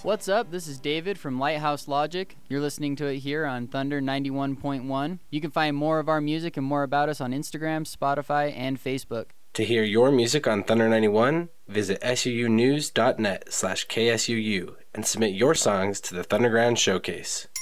What's up? This is David from Lighthouse Logic. You're listening to it here on Thunder 91.1. You can find more of our music and more about us on Instagram, Spotify, and Facebook. To hear your music on Thunder 91, visit suunews.net/KSUU and submit your songs to the Thunderground Showcase.